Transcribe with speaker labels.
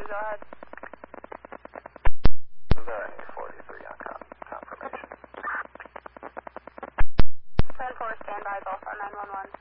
Speaker 1: go ahead.
Speaker 2: Severity 43 on confirmation.
Speaker 1: 10-4, stand by, Golf 911.